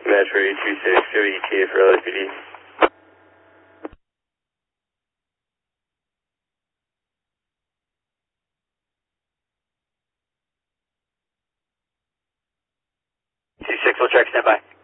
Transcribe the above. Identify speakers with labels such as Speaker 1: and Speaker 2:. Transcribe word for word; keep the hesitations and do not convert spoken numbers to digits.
Speaker 1: Metro eight two six, go E T A for L A P D. two six, we'll check, stand by.